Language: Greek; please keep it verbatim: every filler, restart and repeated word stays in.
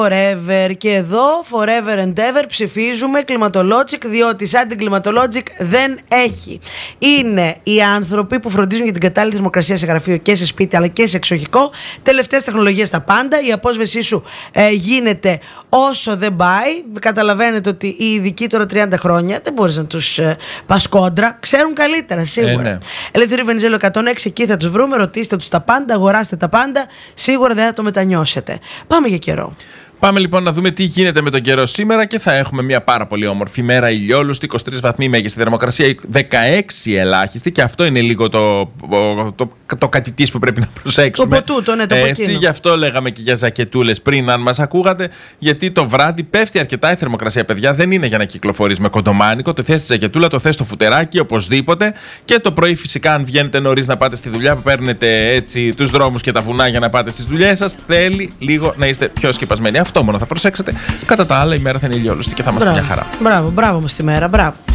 Forever. Και εδώ forever and ever ψηφίζουμε κλιματολότσικ, διότι σαν την κλιματολότσικ δεν έχει. Είναι οι άνθρωποι που φροντίζουν για την κατάλληλη θερμοκρασία σε γραφείο και σε σπίτι αλλά και σε εξοχικό. Τελευταίες τεχνολογίες στα πάντα. Η απόσβεσή σου ε, γίνεται όσο δεν πάει. Καταλαβαίνετε ότι οι ειδικοί τώρα τριάντα χρόνια δεν μπορείς να τους ε, πας κόντρα. Ξέρουν καλύτερα σίγουρα. Ε, ναι. Ελευθερίου Βενιζέλου εκατόν έξι, εκεί θα τους βρούμε. Ρωτήστε τους τα πάντα, αγοράστε τα πάντα. Σίγουρα δεν θα το μετανιώσετε. Πάμε για καιρό. Πάμε λοιπόν να δούμε τι γίνεται με τον καιρό σήμερα και θα έχουμε μια πάρα πολύ όμορφη μέρα, ηλιόλουστη, είκοσι τρεις βαθμοί μέγιστη θερμοκρασία, δεκαέξι ελάχιστη, και αυτό είναι λίγο το, το, το, το κατητής που πρέπει να προσέξουμε. Το ποτούτο, ναι, το Έτσι, γι' αυτό λέγαμε και για ζακετούλες πριν, αν μας ακούγατε, γιατί το βράδυ πέφτει αρκετά η θερμοκρασία, παιδιά. Δεν είναι για να κυκλοφορείς με κοντομάνικο. Το θες στη ζακετούλα, το θες στο φουτεράκι, οπωσδήποτε. Και το πρωί, φυσικά, αν βγαίνετε νωρίς να πάτε στη δουλειά, που παίρνετε έτσι τους δρόμους και τα βουνά για να πάτε στις δουλειές σας, θέλει λίγο να είστε πιο σκεπασμένοι. Αυτό μόνο θα προσέξετε. Κατά τα άλλα, η μέρα θα είναι ηλιόλουστη και θα είμαστε μια χαρά. Μπράβο, μπράβο μας τη μέρα, μπράβο.